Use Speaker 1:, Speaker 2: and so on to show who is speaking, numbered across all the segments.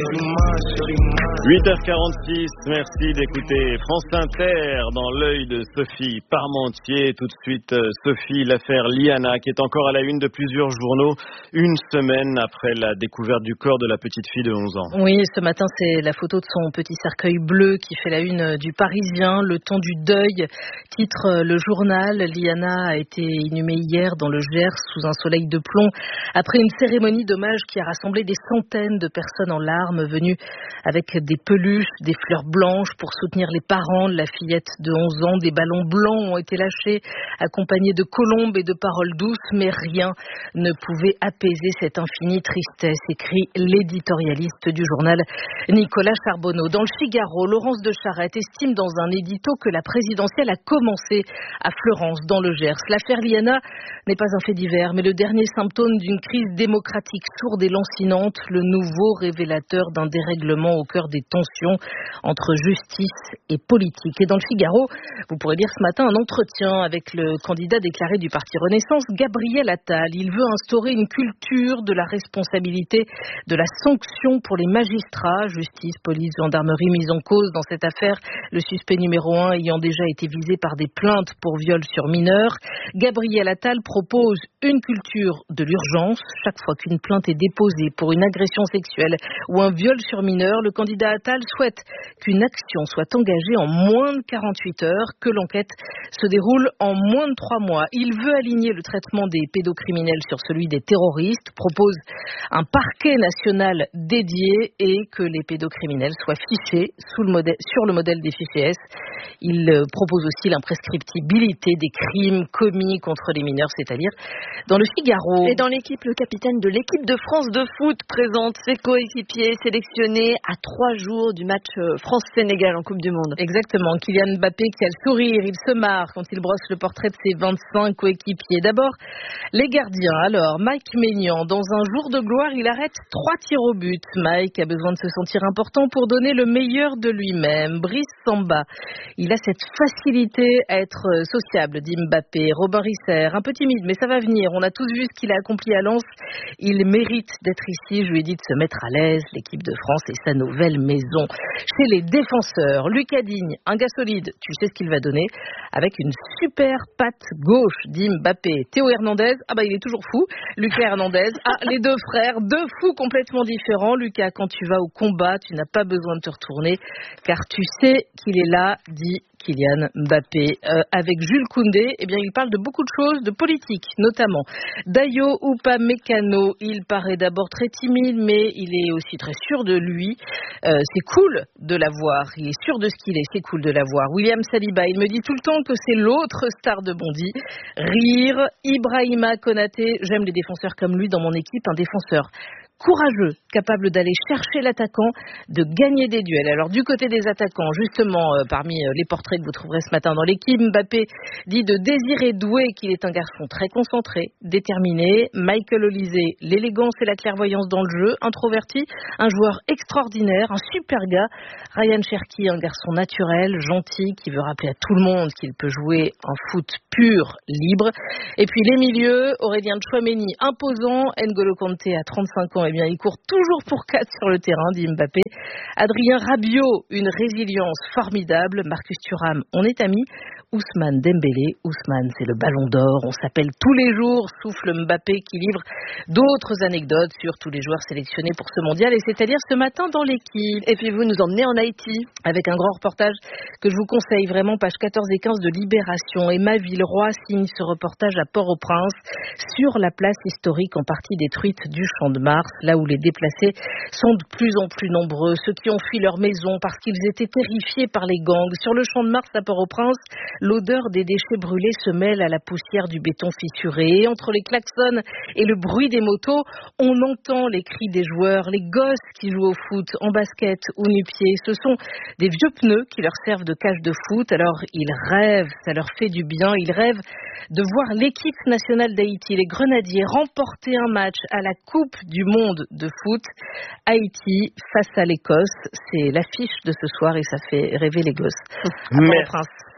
Speaker 1: 8h46, merci d'écouter France Inter dans l'œil de Sophie Parmentier. Tout de suite, Sophie, l'affaire Liana qui est encore à la une de plusieurs journaux, une semaine après la découverte du corps de la petite fille de 11 ans.
Speaker 2: Oui, ce matin, c'est la photo de son petit cercueil bleu qui fait la une du Parisien, le ton du deuil, titre le journal. Liana a été inhumée hier dans le Gers sous un soleil de plomb après une cérémonie d'hommage qui a rassemblé des centaines de personnes en larmes venues avec des peluches, des fleurs blanches pour soutenir les parents de la fillette de 11 ans. Des ballons blancs ont été lâchés, accompagnés de colombes et de paroles douces, mais rien ne pouvait apaiser cette infinie tristesse, écrit l'éditorialiste du journal Nicolas Charbonneau. Dans le Figaro, Laurence de Charette estime dans un édito que la présidentielle a commencé à Fleurance, dans le Gers. L'affaire Liana n'est pas un fait divers, mais le dernier symptôme d'une crise démocratique sourde et lancinante, le nouveau révélateur d'un dérèglement au cœur des tensions entre justice et politique. Et dans le Figaro, vous pourrez lire ce matin un entretien avec le candidat déclaré du Parti Renaissance, Gabriel Attal. Il veut instaurer une culture de la responsabilité, de la sanction pour les magistrats, justice, police, gendarmerie mise en cause dans cette affaire, le suspect numéro 1 ayant déjà été visé par des plaintes pour viol sur mineurs. Gabriel Attal propose une culture de l'urgence. Chaque fois qu'une plainte est déposée pour une agression sexuelle ou un viol sur mineur, le candidat Attal souhaite qu'une action soit engagée en moins de 48 heures, que l'enquête se déroule en moins de 3 mois. Il veut aligner le traitement des pédocriminels sur celui des terroristes, propose un parquet national dédié et que les pédocriminels soient fichés sur le modèle des fichiers S. Il propose aussi l'imprescriptibilité des crimes commis contre les mineurs, c'est-à-dire dans le Figaro.
Speaker 3: Et dans l'équipe, le capitaine de l'équipe de France de foot présente ses coéquipiers sélectionnés à 3 jours du match France-Sénégal en Coupe du Monde.
Speaker 2: Exactement. Kylian Mbappé qui a le sourire, il se marre quand il brosse le portrait de ses 25 coéquipiers. D'abord, les gardiens. Alors, Mike Maignan, dans un jour de gloire, il arrête 3 tirs au but. Mike a besoin de se sentir important pour donner le meilleur de lui-même. Brice Samba, il a cette facilité à être sociable, dit Mbappé. Robin Risser, un peu timide, mais ça va venir. On a tous vu ce qu'il a accompli à Lens. Il mérite d'être ici. Je lui ai dit de se mettre à l'aise. L'équipe de France est sa nouvelle maison. Chez les défenseurs, Lucas Digne, un gars solide, tu sais ce qu'il va donner, avec une super patte gauche, dit Mbappé. Théo Hernandez, il est toujours fou. Lucas Hernandez, les deux frères, deux fous complètement différents. Lucas, quand tu vas au combat, tu n'as pas besoin de te retourner, car tu sais qu'il est là, dit Kylian Mbappé. Avec Jules Koundé, il parle de beaucoup de choses, de politique notamment. Dayo Upamecano, il paraît d'abord très timide, mais il est aussi très sûr de lui. C'est cool de l'avoir, il est sûr de ce qu'il est, c'est cool de l'avoir. William Saliba, il me dit tout le temps que c'est l'autre star de Bondy. Rire. Ibrahima Konaté, j'aime les défenseurs comme lui dans mon équipe, un défenseur courageux, capable d'aller chercher l'attaquant, de gagner des duels. Alors du côté des attaquants, justement, parmi les portraits que vous trouverez ce matin dans l'équipe, Mbappé dit de Désiré Doué qu'il est un garçon très concentré, déterminé. Michael Olise, l'élégance et la clairvoyance dans le jeu, introverti, un joueur extraordinaire, un super gars. Ryan Cherki, un garçon naturel, gentil, qui veut rappeler à tout le monde qu'il peut jouer un foot pur, libre. Et puis les milieux, Aurélien Tchouaméni, imposant, N'Golo Kanté à 35 ans, il court toujours pour 4 sur le terrain, dit Mbappé. Adrien Rabiot, une résilience formidable. Marcus Thuram, on est amis. Ousmane Dembélé, Ousmane, c'est le ballon d'or. On s'appelle tous les jours, souffle Mbappé qui livre d'autres anecdotes sur tous les joueurs sélectionnés pour ce mondial. Et c'est à dire ce matin dans l'équipe.
Speaker 3: Et puis vous nous emmenez en Haïti.
Speaker 2: Avec un grand reportage que je vous conseille vraiment, pages 14 et 15 de Libération. Emma Villeroy signe ce reportage à Port-au-Prince sur la place historique en partie détruite du Champ de Mars, là où les déplacés sont de plus en plus nombreux. Ceux qui ont fui leur maison parce qu'ils étaient terrifiés par les gangs. Sur le Champ de Mars à Port-au-Prince, l'odeur des déchets brûlés se mêle à la poussière du béton fissuré. Et entre les klaxons et le bruit des motos, on entend les cris des joueurs, les gosses qui jouent au foot, en basket ou nu-pieds. Ce sont des vieux pneus qui leur servent de cage de foot. Alors ils rêvent, ça leur fait du bien, ils rêvent de voir l'équipe nationale d'Haïti, les Grenadiers, remporter un match à la Coupe du Monde de foot. Haïti face à l'Écosse, c'est l'affiche de ce soir et ça fait rêver les gosses.
Speaker 1: Merci.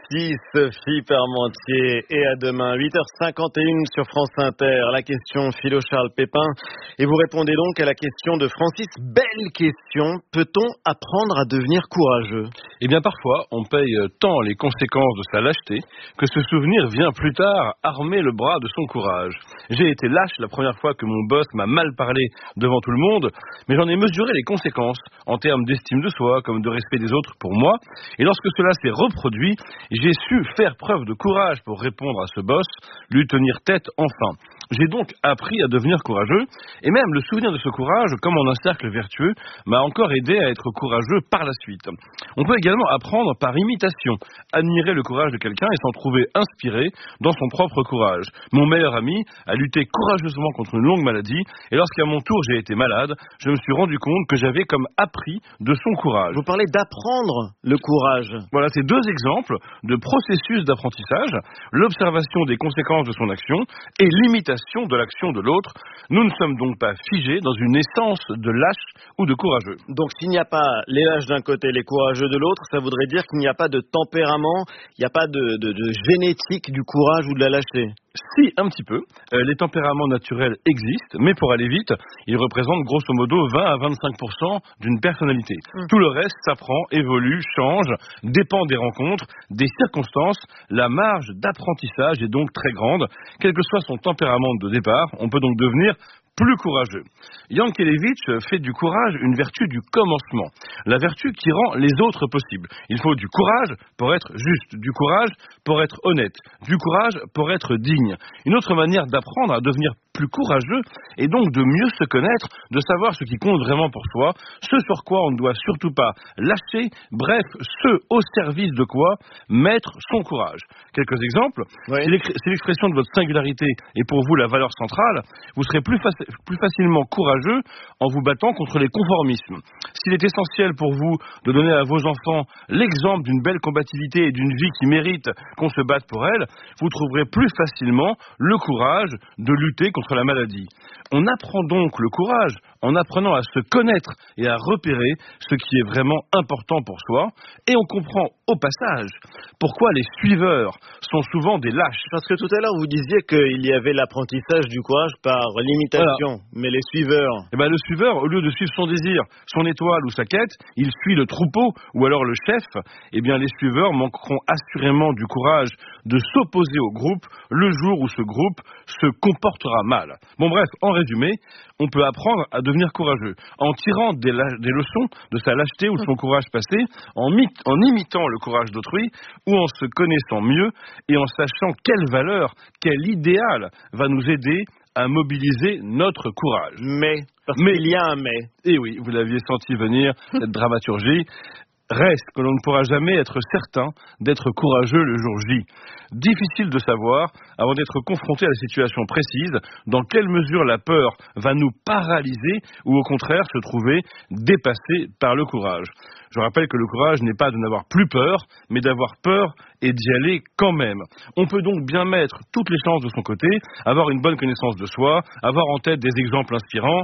Speaker 1: Merci Sophie Parmentier et à demain 8h51 sur France Inter. La question philo Charles Pépin et vous répondez donc à la question de Francis. Belle question, peut-on apprendre à devenir courageux?
Speaker 4: Eh bien parfois on paye tant les conséquences de sa lâcheté que ce souvenir vient plus tard armer le bras de son courage. J'ai été lâche la première fois que mon boss m'a mal parlé devant tout le monde, mais j'en ai mesuré les conséquences en termes d'estime de soi comme de respect des autres pour moi, et lorsque cela s'est reproduit, j'ai su faire preuve de courage pour répondre à ce boss, lui tenir tête enfin. J'ai donc appris à devenir courageux, et même le souvenir de ce courage, comme en un cercle vertueux, m'a encore aidé à être courageux par la suite. On peut également apprendre par imitation, admirer le courage de quelqu'un et s'en trouver inspiré dans son propre courage. Mon meilleur ami a lutté courageusement contre une longue maladie, et lorsqu'à mon tour j'ai été malade, je me suis rendu compte que j'avais comme appris de son courage.
Speaker 1: Vous parlez d'apprendre le courage.
Speaker 4: Voilà, c'est deux exemples de processus d'apprentissage, l'observation des conséquences de son action et l'imitation de l'action de l'autre. Nous ne sommes donc pas figés dans une essence de lâche ou de courageux.
Speaker 1: Donc s'il n'y a pas les lâches d'un côté, les courageux de l'autre, ça voudrait dire qu'il n'y a pas de tempérament, il n'y a pas de génétique du courage ou de la lâcheté.
Speaker 4: Si, un petit peu. Les tempéraments naturels existent, mais pour aller vite, ils représentent grosso modo 20 à 25% d'une personnalité. Tout le reste s'apprend, évolue, change, dépend des rencontres, des circonstances. La marge d'apprentissage est donc très grande. Quel que soit son tempérament de départ, on peut donc devenir plus courageux. Yankelevitch fait du courage une vertu du commencement, la vertu qui rend les autres possibles. Il faut du courage pour être juste, du courage pour être honnête, du courage pour être digne. Une autre manière d'apprendre à devenir plus courageux est donc de mieux se connaître, de savoir ce qui compte vraiment pour soi, ce sur quoi on ne doit surtout pas lâcher, bref, ce au service de quoi mettre son courage. Quelques exemples.
Speaker 1: Oui.
Speaker 4: Si l'expression de votre singularité est pour vous la valeur centrale, vous serez plus facilement courageux en vous battant contre les conformismes. S'il est essentiel pour vous de donner à vos enfants l'exemple d'une belle combativité et d'une vie qui mérite qu'on se batte pour elle, vous trouverez plus facilement le courage de lutter contre la maladie. On apprend donc le courage en apprenant à se connaître et à repérer ce qui est vraiment important pour soi, et on comprend au passage pourquoi les suiveurs sont souvent des lâches.
Speaker 1: Parce que tout à l'heure vous disiez qu'il y avait l'apprentissage du courage par l'imitation, mais les suiveurs...
Speaker 4: Eh ben, le suiveur, au lieu de suivre son désir, son étoile ou sa quête, il suit le troupeau ou alors le chef. Eh bien, les suiveurs manqueront assurément du courage de s'opposer au groupe le jour où ce groupe se comportera mal. Bon bref, en résumé, on peut apprendre à devenir courageux en tirant des leçons de sa lâcheté ou de son courage passé, en imitant le courage d'autrui ou en se connaissant mieux et en sachant quelle valeur, quel idéal va nous aider à mobiliser notre courage.
Speaker 1: Mais il y a un mais.
Speaker 4: Et oui, vous l'aviez senti venir, cette dramaturgie. Reste que l'on ne pourra jamais être certain d'être courageux le jour J. Difficile de savoir, avant d'être confronté à la situation précise, dans quelle mesure la peur va nous paralyser ou au contraire se trouver dépassé par le courage. Je rappelle que le courage n'est pas de n'avoir plus peur, mais d'avoir peur et d'y aller quand même. On peut donc bien mettre toutes les chances de son côté, avoir une bonne connaissance de soi, avoir en tête des exemples inspirants,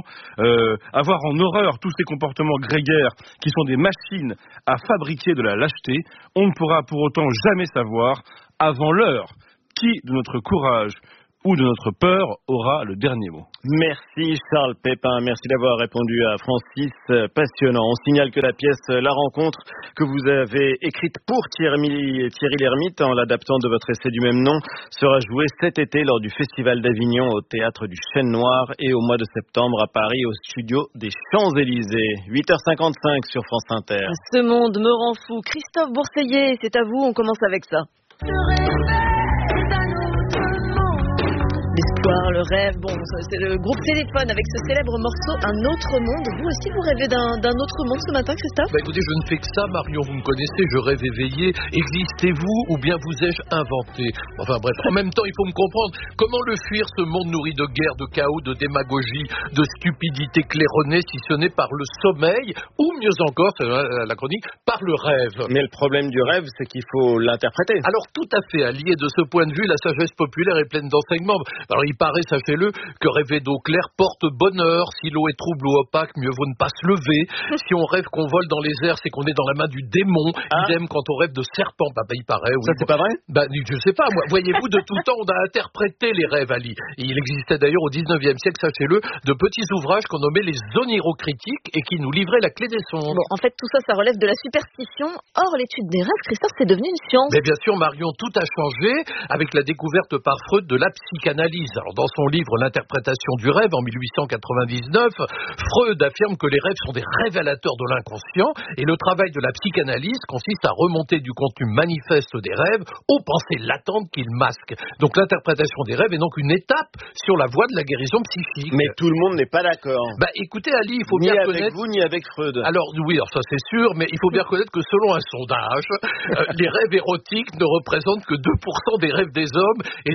Speaker 4: avoir en horreur tous ces comportements grégaires qui sont des machines à fabriquer de la lâcheté. On ne pourra pour autant jamais savoir, avant l'heure, qui de notre courage ou de notre peur aura le dernier mot.
Speaker 1: Merci Charles Pépin, merci d'avoir répondu à Francis. Passionnant. On signale que la pièce La Rencontre que vous avez écrite pour Thierry Lhermitte en l'adaptant de votre essai du même nom sera jouée cet été lors du Festival d'Avignon au Théâtre du Chêne Noir et au mois de septembre à Paris au studio des Champs-Élysées. 8h55 sur France Inter.
Speaker 3: Ce monde me rend fou. Christophe Bourseillet, c'est à vous, on commence avec ça. L'espoir, le rêve, bon, c'est le groupe Téléphone avec ce célèbre morceau Un autre monde. Vous aussi, vous rêvez d'un autre monde ce matin, Christophe ?
Speaker 5: Écoutez, je ne fais que ça, Marion, vous me connaissez, je rêve éveillé. Existez-vous ou bien vous ai-je inventé ? Enfin bref, en même temps, il faut me comprendre. Comment le fuir, ce monde nourri de guerre, de chaos, de démagogie, de stupidité claironnée, si ce n'est par le sommeil, ou mieux encore, c'est la chronique, par le rêve.
Speaker 1: Mais le problème du rêve, c'est qu'il faut l'interpréter.
Speaker 5: Alors tout à fait, allié de ce point de vue, la sagesse populaire est pleine d'enseignements. Alors il paraît, sachez-le, que rêver d'eau claire porte bonheur. Si l'eau est trouble ou opaque, mieux vaut ne pas se lever. Si on rêve qu'on vole dans les airs, c'est qu'on est dans la main du démon. Idem quand on rêve de serpent. Il paraît. Oui.
Speaker 1: Ça, c'est pas vrai?
Speaker 5: Je sais pas. Moi, voyez-vous, de tout temps, on a interprété les rêves, Ali. Et il existait d'ailleurs au 19e siècle, sachez-le, de petits ouvrages qu'on nommait les onirocritiques et qui nous livraient la clé des sondes.
Speaker 3: Bon, en fait, tout ça, ça relève de la superstition. Or, l'étude des rêves, Christophe, c'est devenu une science.
Speaker 5: Mais bien sûr, Marion, tout a changé avec la découverte par Freud de la psychanalyse. Alors, dans son livre L'interprétation du rêve, en 1899, Freud affirme que les rêves sont des révélateurs de l'inconscient et le travail de la psychanalyse consiste à remonter du contenu manifeste des rêves aux pensées latentes qu'ils masquent. Donc, l'interprétation des rêves est donc une étape sur la voie de la guérison psychique.
Speaker 1: Mais tout le monde n'est pas d'accord.
Speaker 5: Écoutez, Ali, il faut
Speaker 1: ni
Speaker 5: bien
Speaker 1: avec
Speaker 5: reconnaître...
Speaker 1: vous, ni avec Freud.
Speaker 5: Alors, oui, ça c'est sûr, mais il faut bien reconnaître que selon un sondage, les rêves érotiques ne représentent que 2% des rêves des hommes et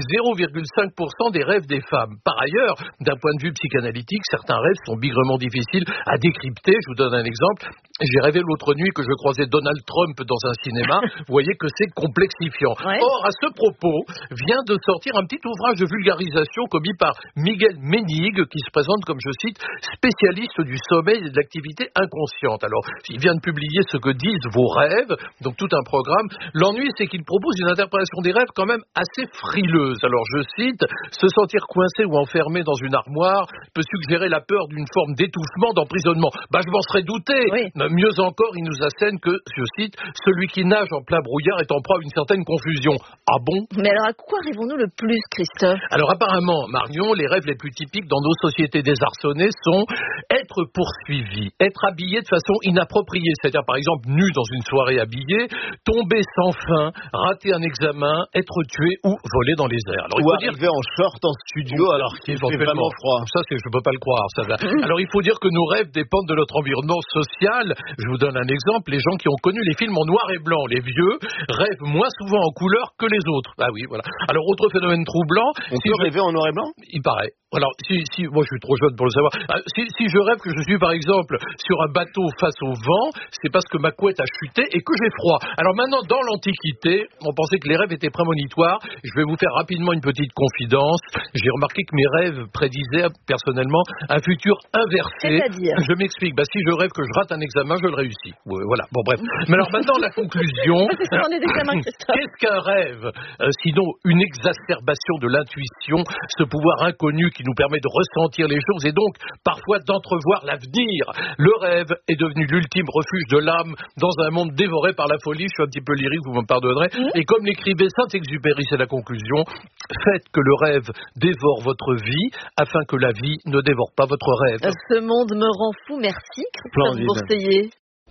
Speaker 5: 0,5% des rêves des femmes. Par ailleurs, d'un point de vue psychanalytique, certains rêves sont bigrement difficiles à décrypter. Je vous donne un exemple. J'ai rêvé l'autre nuit que je croisais Donald Trump dans un cinéma. Vous voyez que c'est complexifiant.
Speaker 3: Ouais.
Speaker 5: Or, à ce propos, vient de sortir un petit ouvrage de vulgarisation commis par Miguel Menig, qui se présente comme, je cite, spécialiste du sommeil et de l'activité inconsciente. Alors, il vient de publier ce que disent vos rêves, donc tout un programme. L'ennui, c'est qu'il propose une interprétation des rêves quand même assez frileuse. Alors, je cite, se sentir coincé ou enfermé dans une armoire peut suggérer la peur d'une forme d'étouffement, d'emprisonnement. Je m'en serais douté.
Speaker 3: Oui.
Speaker 5: Mieux encore, il nous assène que, je cite, celui qui nage en plein brouillard est en proie à une certaine confusion. Ah bon?
Speaker 3: Mais alors, à quoi rêvons-nous le plus, Christophe?
Speaker 5: Alors apparemment, Marion, les rêves les plus typiques dans nos sociétés désarçonnées sont être poursuivi, être habillé de façon inappropriée, c'est-à-dire par exemple nu dans une soirée habillée, tomber sans fin, rater un examen, être tué ou voler dans les airs. Alors,
Speaker 1: ou arriver en short en studio alors qu'il fait vraiment froid.
Speaker 5: Ça, je peux pas le croire. Ça va. Alors il faut dire que nos rêves dépendent de notre environnement social. Je vous donne un exemple. Les gens qui ont connu les films en noir et blanc, les vieux, rêvent moins souvent en couleur que les autres. Oui, voilà. Alors autre phénomène troublant.
Speaker 1: On peut rêver en noir et blanc?
Speaker 5: Il paraît. Alors, moi je suis trop jeune pour le savoir. Si je rêve que je suis par exemple sur un bateau face au vent, c'est parce que ma couette a chuté et que j'ai froid. Alors maintenant, dans l'Antiquité, on pensait que les rêves étaient prémonitoires. Je vais vous faire rapidement une petite confidence. J'ai remarqué que mes rêves prédisaient personnellement un futur inversé.
Speaker 3: C'est-à-dire?
Speaker 5: Je m'explique. Si je rêve que je rate un examen, je le réussis. Voilà. Bon, bref. Mais alors maintenant, la conclusion.
Speaker 3: C'est souvent des examens, Christophe.
Speaker 5: Qu'est-ce qu'un rêve? Sinon, une exacerbation de l'intuition, ce pouvoir inconnu qui nous permet de ressentir les choses et donc parfois d'entrevoir l'avenir. Le rêve est devenu l'ultime refuge de l'âme dans un monde dévoré par la folie. Je suis un petit peu lyrique, vous me pardonnerez. Et comme l'écrivait Saint-Exupéry, c'est la conclusion, faites que le rêve dévore votre vie afin que la vie ne dévore pas votre rêve.
Speaker 3: Ce monde me rend fou, merci Christophe Bourseiller.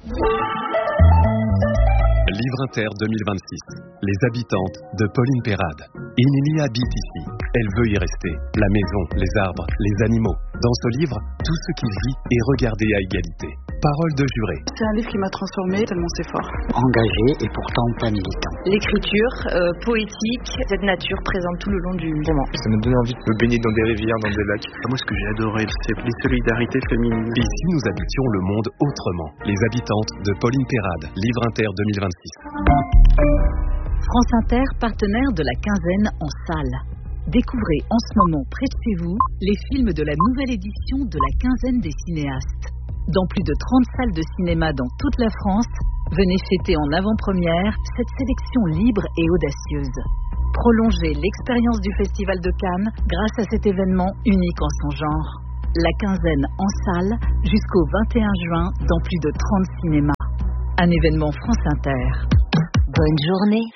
Speaker 6: Livre Inter 2026. Les habitantes de Pauline Perrade. Il y habite ici. Elle veut y rester. La maison, les arbres, les animaux. Dans ce livre, tout ce qui vit est regardé à égalité. Parole de juré.
Speaker 7: C'est un livre qui m'a transformée tellement c'est fort.
Speaker 8: Engagé et pourtant pas militant.
Speaker 7: L'écriture poétique, cette nature présente tout le long du roman.
Speaker 9: Ça m'a donné envie de me baigner dans des rivières, dans des lacs.
Speaker 10: Moi, ce que j'ai adoré, c'est les solidarités féminines.
Speaker 6: Et si nous habitions le monde autrement? Les habitantes de Pauline Perrade. Livre Inter 2026.
Speaker 11: France Inter, partenaire de la quinzaine en salle. Découvrez en ce moment près de chez vous les films de la nouvelle édition de la quinzaine des cinéastes. Dans plus de 30 salles de cinéma dans toute la France, venez fêter en avant-première cette sélection libre et audacieuse. Prolongez l'expérience du Festival de Cannes grâce à cet événement unique en son genre. La quinzaine en salle jusqu'au 21 juin dans plus de 30 cinémas. Un événement France Inter.
Speaker 8: Bonne journée.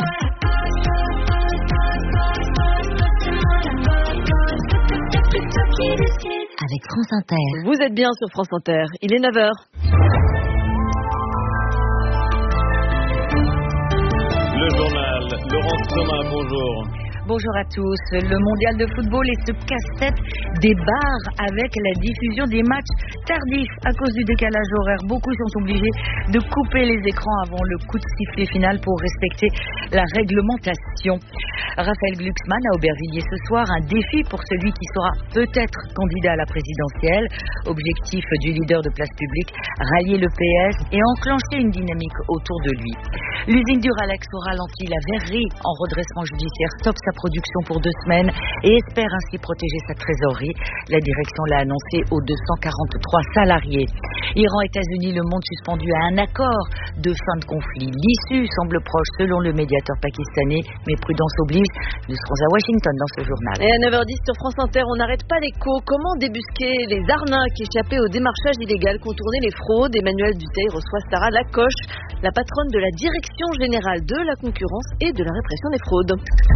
Speaker 8: Avec France Inter.
Speaker 3: Vous êtes bien sur France Inter. Il est 9h.
Speaker 1: Le journal. Laurence Thomas, bonjour.
Speaker 2: Bonjour à tous. Le mondial de football et ce casse-tête des bars avec la diffusion des matchs tardifs à cause du décalage horaire. Beaucoup sont obligés de couper les écrans avant le coup de sifflet final pour respecter la réglementation. Raphaël Glucksmann à Aubervilliers ce soir, un défi pour celui qui sera peut-être candidat à la présidentielle. Objectif du leader de Place Publique, rallier le PS et enclencher une dynamique autour de lui. L'usine Duralex au ralenti, la verrerie en redressement judiciaire. Stop sa
Speaker 8: sa production pour 2 semaines et espère ainsi protéger sa trésorerie. La direction l'a annoncé aux 243 salariés. Iran, États-Unis, le monde suspendu à un accord de fin de conflit. L'issue semble proche selon le médiateur pakistanais, mais prudence oblige. Nous serons à Washington dans ce journal.
Speaker 3: Et à 9h10 sur France Inter, on n'arrête pas l'écho. Comment débusquer les arnaques, échapper au démarchage illégal, contourner les fraudes? Emmanuel Dutheil reçoit Sarah Lacoche, la patronne de la Direction générale de la concurrence et de la répression des fraudes.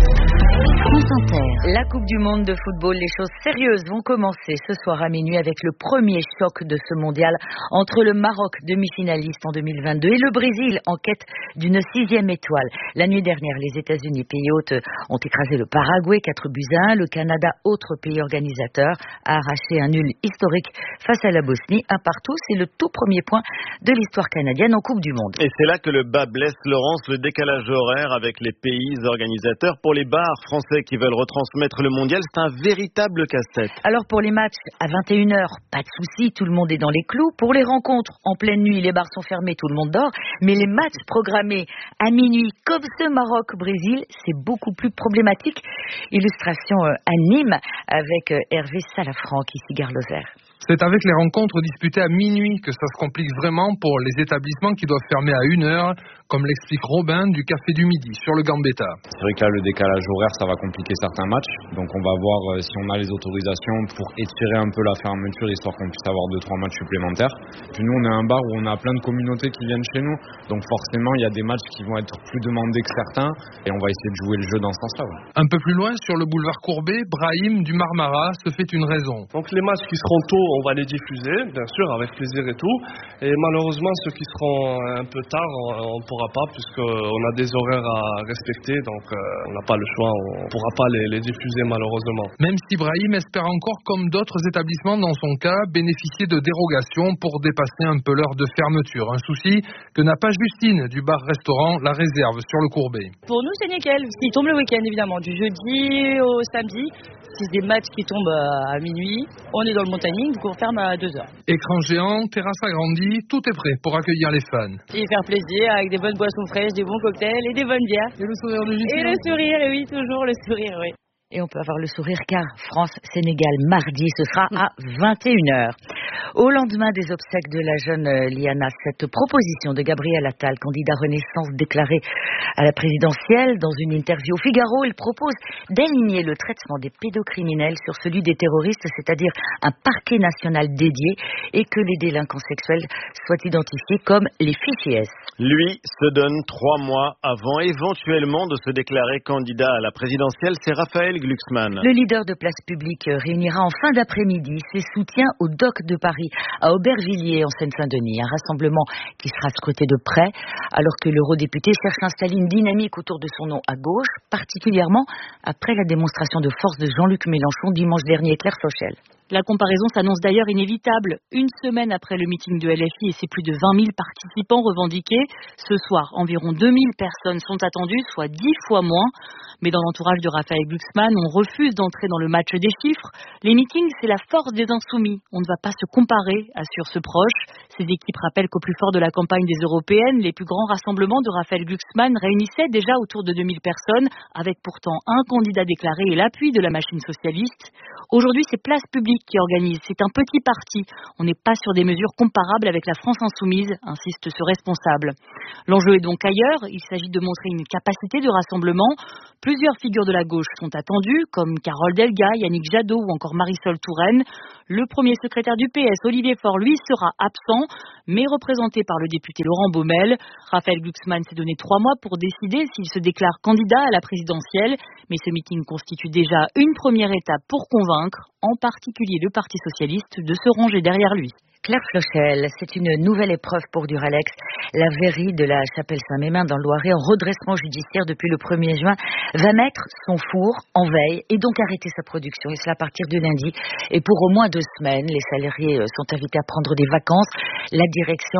Speaker 8: France Inter.
Speaker 2: La Coupe du monde de football, les choses sérieuses vont commencer ce soir à minuit avec le premier choc de ce mondial entre le Maroc, demi-finaliste en 2022, et le Brésil en quête d'une 6e étoile. La nuit dernière, les États-Unis, pays hôtes, ont écrasé le Paraguay 4-1. Le Canada, autre pays organisateur, a arraché un nul historique face à la Bosnie. 1-1, c'est le tout premier point de l'histoire canadienne en Coupe du monde.
Speaker 1: Et c'est là que le bas blesse, Laurence, le décalage horaire avec les pays organisateurs. Pour les bars français qui veulent retransmettre le mondial, c'est un véritable casse-tête.
Speaker 2: Alors pour les matchs à 21h, pas de souci, tout le monde est dans les clous. Pour les rencontres en pleine nuit, les bars sont fermés, tout le monde dort. Mais les matchs programmés à minuit, comme ce Maroc-Brésil, c'est beaucoup plus problématique. Illustration à Nîmes avec Hervé Salafranc, ici Gare Lozère.
Speaker 12: C'est avec les rencontres disputées à minuit que ça se complique vraiment pour les établissements qui doivent fermer à 1h, comme l'explique Robin du Café du Midi sur le Gambetta.
Speaker 13: C'est vrai que là, le décalage horaire, ça va compliquer certains matchs. Donc on va voir si on a les autorisations pour étirer un peu la fermeture, histoire qu'on puisse avoir 2-3 matchs supplémentaires. Puis nous, on est un bar où on a plein de communautés qui viennent chez nous. Donc forcément, il y a des matchs qui vont être plus demandés que certains. Et on va essayer de jouer le jeu dans ce sens-là. Ouais.
Speaker 12: Un peu plus loin, sur le boulevard Courbet, Brahim du Marmara se fait une raison.
Speaker 14: Donc les matchs qui seront tôt, on va les diffuser, bien sûr, avec plaisir et tout. Et malheureusement, ceux qui seront un peu tard, on ne pourra pas, puisqu'on a des horaires à respecter, donc on n'a pas le choix, on ne pourra pas les diffuser malheureusement.
Speaker 12: Même si Brahim espère encore, comme d'autres établissements dans son cas, bénéficier de dérogations pour dépasser un peu l'heure de fermeture. Un souci que n'a pas Justine du bar-restaurant La Réserve sur le Courbet.
Speaker 15: Pour nous, c'est nickel. S'il tombe le week-end, évidemment, du jeudi au samedi. Si c'est des matchs qui tombent à minuit, on est dans le montagning, donc on ferme à 2h.
Speaker 12: Écran géant, terrasse agrandie, tout est prêt pour accueillir les fans.
Speaker 15: Et faire plaisir avec des bonnes boissons fraîches, des bons cocktails et des bonnes bières.
Speaker 12: Et le sourire de Justine.
Speaker 15: Et le sourire, oui, toujours le sourire, oui.
Speaker 2: Et on peut avoir le sourire car France-Sénégal mardi, ce sera à 21h. Au lendemain des obsèques de la jeune Liana, cette proposition de Gabriel Attal, candidat Renaissance déclaré à la présidentielle, dans une interview au Figaro, il propose d'aligner le traitement des pédocriminels sur celui des terroristes, c'est-à-dire un parquet national dédié et que les délinquants sexuels soient identifiés comme les fichiers S.
Speaker 1: Lui se donne 3 mois avant éventuellement de se déclarer candidat à la présidentielle, c'est Raphaël Glucksmann.
Speaker 2: Le leader de Place Publique réunira en fin d'après-midi ses soutiens au DOC de Paris, à Aubervilliers en Seine-Saint-Denis. Un rassemblement qui sera scruté de près, alors que l'eurodéputé cherche à installer une dynamique autour de son nom à gauche, particulièrement après la démonstration de force de Jean-Luc Mélenchon dimanche dernier à Claire-Sauchel.
Speaker 16: La comparaison s'annonce d'ailleurs inévitable. Une semaine après le meeting de LFI et ses plus de 20 000 participants revendiqués, ce soir, environ 2 000 personnes sont attendues, soit 10 fois moins. Mais dans l'entourage de Raphaël Glucksmann, on refuse d'entrer dans le match des chiffres. Les meetings, c'est la force des insoumis. On ne va pas se comparer, assure ce proche. Ces équipes rappellent qu'au plus fort de la campagne des européennes, les plus grands rassemblements de Raphaël Glucksmann réunissaient déjà autour de 2 000 personnes, avec pourtant un candidat déclaré et l'appui de la machine socialiste. Aujourd'hui, c'est Place Publique qui organise. C'est un petit parti. On n'est pas sur des mesures comparables avec la France insoumise, insiste ce responsable. L'enjeu est donc ailleurs. Il s'agit de montrer une capacité de rassemblement. Plusieurs figures de la gauche sont attendues, comme Carole Delga, Yannick Jadot ou encore Marisol Touraine. Le premier secrétaire du PS, Olivier Faure, lui, sera absent, mais représenté par le député Laurent Baumel. Raphaël Glucksmann s'est donné 3 mois pour décider s'il se déclare candidat à la présidentielle. Mais ce meeting constitue déjà une première étape pour convaincre, en particulier le Parti socialiste, de se ranger derrière lui.
Speaker 2: Claire Flochel, c'est une nouvelle épreuve pour Duralex. La verrie de la Chapelle-Saint-Mémin dans le Loiret, en redressement judiciaire depuis le 1er juin, va mettre son four en veille et donc arrêter sa production. Et cela à partir de lundi. Et pour au moins 2 semaines, les salariés sont invités à prendre des vacances. La direction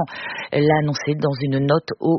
Speaker 8: l'a annoncé dans une note aux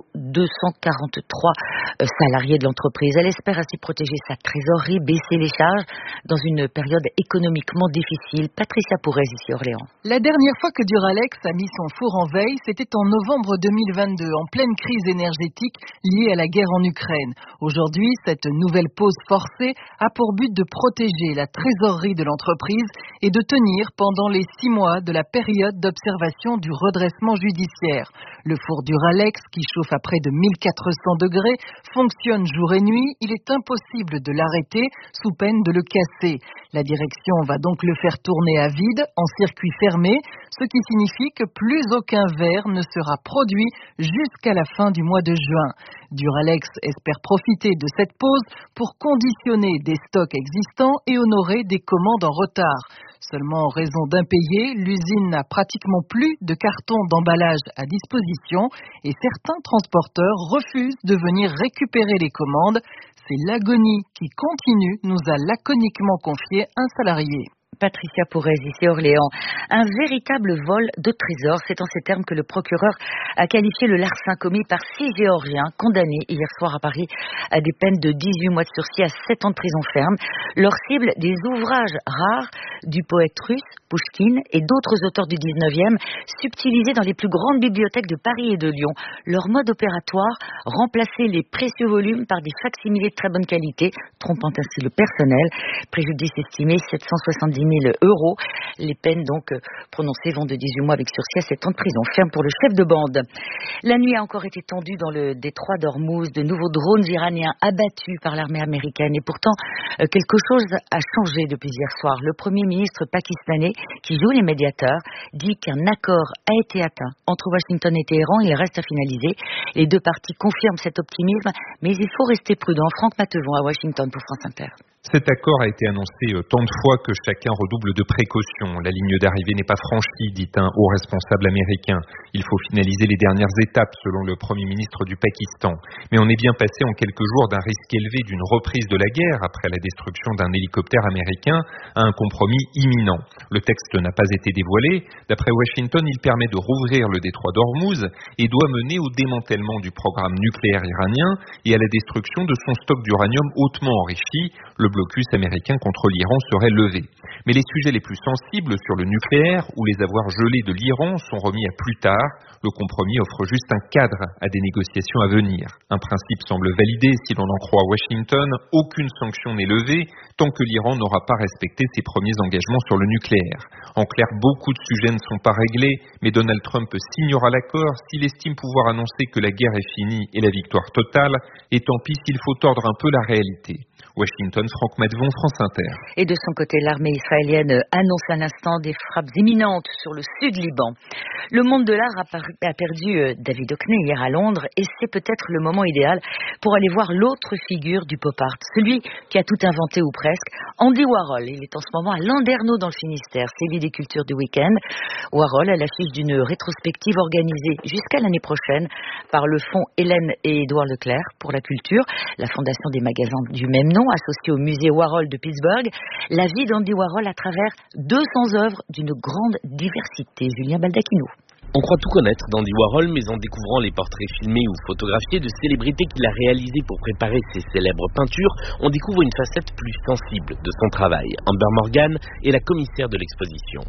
Speaker 8: 243 salariés de l'entreprise. Elle espère ainsi protéger sa trésorerie, baisser les charges dans une période économiquement difficile. Patricia Pourez, ici Orléans.
Speaker 17: La dernière fois que Duralex a mis son four en veille, c'était en novembre 2022, en pleine crise énergétique liée à la guerre en Ukraine. Aujourd'hui, cette nouvelle pause forcée a pour but de protéger la trésorerie de l'entreprise et de tenir pendant les 6 mois de la période d'observation du redressement judiciaire. Le four Duralex, qui chauffe à près de 1400 degrés, fonctionne jour et nuit. Il est impossible de l'arrêter sous peine de le casser. La direction va donc le faire tourner à vide, en circuit fermé, ce qui signifie que plus aucun verre ne sera produit jusqu'à la fin du mois de juin. Duralex espère profiter de cette pause pour conditionner des stocks existants et honorer des commandes en retard. Seulement en raison d'impayés, l'usine n'a pratiquement plus de cartons d'emballage à disposition et certains transporteurs refusent de venir récupérer les commandes. C'est l'agonie qui continue, nous a laconiquement confié un salarié.
Speaker 8: Patricia Pourez, ici Orléans. Un véritable vol de trésors, c'est en ces termes que le procureur a qualifié le larcin commis par 6 Géorgiens condamnés hier soir à Paris à des peines de 18 mois de sursis à 7 ans de prison ferme. Leur cible, des ouvrages rares du poète russe Pouchkine et d'autres auteurs du 19e, subtilisés dans les plus grandes bibliothèques de Paris et de Lyon. Leur mode opératoire, remplacer les précieux volumes par des facsimilés de très bonne qualité, trompant ainsi le personnel. Préjudice estimé 770 000 €. Les peines donc prononcées vont de 18 mois avec sursis à 7 ans de prison ferme pour le chef de bande. La nuit a encore été tendue dans le détroit d'Ormuz. De nouveaux drones iraniens abattus par l'armée américaine. Et pourtant, quelque chose a changé depuis hier soir. Le Premier ministre pakistanais, qui joue les médiateurs, dit qu'un accord a été atteint entre Washington et Téhéran. Il reste à finaliser. Les deux parties confirment cet optimisme, mais il faut rester prudent. Franck Matevon à Washington pour France Inter.
Speaker 18: Cet accord a été annoncé tant de fois que chacun redouble de précautions. La ligne d'arrivée n'est pas franchie, dit un haut responsable américain. Il faut finaliser les dernières étapes, selon le Premier ministre du Pakistan. Mais on est bien passé en quelques jours d'un risque élevé d'une reprise de la guerre après la destruction d'un hélicoptère américain à un compromis imminent. Le texte n'a pas été dévoilé. D'après Washington, il permet de rouvrir le détroit d'Ormuz et doit mener au démantèlement du programme nucléaire iranien et à la destruction de son stock d'uranium hautement enrichi. Le blocus américain contre l'Iran serait levé. Mais les sujets les plus sensibles sur le nucléaire ou les avoirs gelés de l'Iran sont remis à plus tard. Le compromis offre juste un cadre à des négociations à venir. Un principe semble validé si l'on en croit Washington. Aucune sanction n'est levée tant que l'Iran n'aura pas respecté ses premiers engagements sur le nucléaire. En clair, beaucoup de sujets ne sont pas réglés, mais Donald Trump signera l'accord s'il estime pouvoir annoncer que la guerre est finie et la victoire totale, et tant pis s'il faut tordre un peu la réalité. Washington, Franck Matevon, France Inter.
Speaker 8: Et de son côté, l'armée israélienne annonce à l'instant des frappes imminentes sur le sud Liban. Le monde de l'art a perdu David Hockney hier à Londres, et c'est peut-être le moment idéal pour aller voir l'autre figure du pop art, celui qui a tout inventé ou presque, Andy Warhol. Il est en ce moment à Landerneau dans le Finistère, série des cultures du week-end. Warhol à l'affiche d'une rétrospective organisée jusqu'à l'année prochaine par le fonds Hélène et Édouard Leclerc pour la culture, la fondation des magasins du même nom, associé au musée Warhol de Pittsburgh. La vie d'Andy Warhol à travers 200 œuvres d'une grande diversité. Julien Baldacchino.
Speaker 19: On croit tout connaître d'Andy Warhol, mais en découvrant les portraits filmés ou photographiés de célébrités qu'il a réalisés pour préparer ses célèbres peintures, on découvre une facette plus sensible de son travail. Amber Morgan est la commissaire de l'exposition.